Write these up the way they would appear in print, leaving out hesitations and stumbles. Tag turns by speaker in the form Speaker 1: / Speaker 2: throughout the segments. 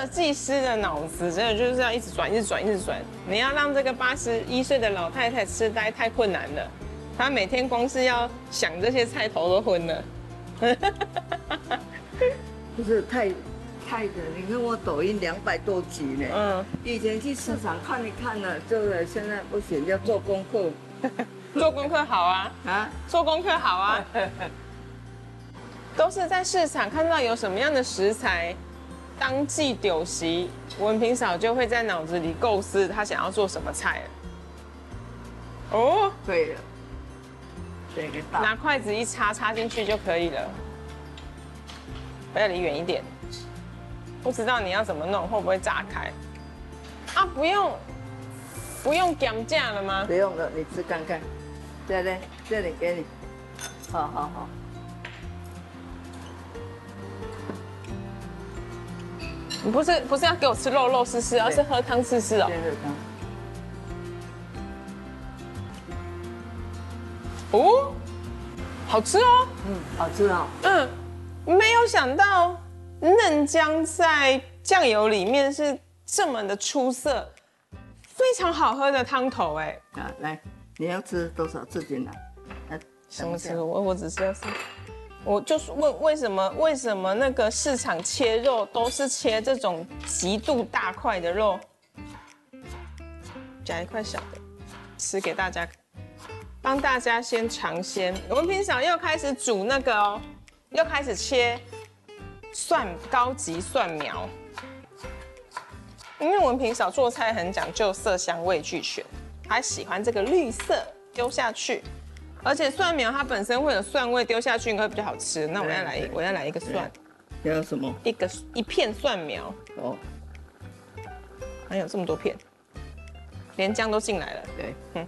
Speaker 1: 设计师的脑子真的就是要一直转，一直转，一直转。你要让这个81岁的老太太痴呆太困难了，她每天光是要想这些菜头都昏了。
Speaker 2: 不是太的，你看我抖音200多集呢。以前去市场看一看呢，就是现在不行，要做功课。
Speaker 1: 做功课好啊，做功课好啊。都是在市场看到有什么样的食材，当季丢席，文平嫂就会在脑子里构思她想要做什么菜了。哦，
Speaker 2: 对了，这个大，
Speaker 1: 拿筷子一插进去就可以了。不要离远一点，不知道你要怎么弄，会不会炸开？啊，不用讲价了吗？
Speaker 2: 不用了，你吃看看。这里给你，好。
Speaker 1: 你不是要给我吃肉试试，而是喝汤试试哦。
Speaker 2: 先喝汤。
Speaker 1: 哦，好吃哦。
Speaker 2: 好吃哦。
Speaker 1: 没有想到嫩姜在酱油里面是这么的出色，非常好喝的汤头哎。
Speaker 2: 来，你要吃多少自己拿。
Speaker 1: 什么吃？我只是要吃。我就是问为什么那个市场切肉都是切这种极度大块的肉，夹一块小的，吃给大家，帮大家先尝鲜。文平嫂又开始煮那个哦，又开始切高级蒜苗，因为文平嫂做菜很讲究色香味俱全，她喜欢这个绿色丢下去。而且蒜苗它本身会有蒜味，丢下去应该会比较好吃。那我要来一个蒜，
Speaker 2: 要什么？
Speaker 1: 一片蒜苗
Speaker 2: 哦，
Speaker 1: 还有这么多片，连姜都进来了。
Speaker 2: 对，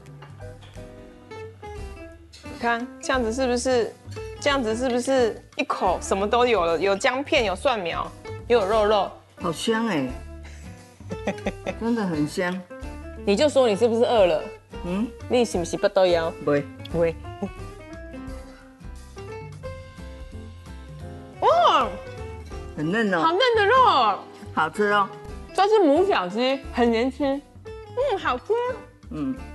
Speaker 1: 你看这样子是不是？这样子是不是一口什么都有了？有姜片，有蒜苗，又有肉，
Speaker 2: 好香哎，真的很香。
Speaker 1: 你就说你是不是饿了？你是不是不都要？
Speaker 2: 不会。
Speaker 1: 哇，
Speaker 2: 很嫩哦，
Speaker 1: 好嫩的肉哦，
Speaker 2: 好吃哦。
Speaker 1: 这是母小鸡，很年轻，好吃。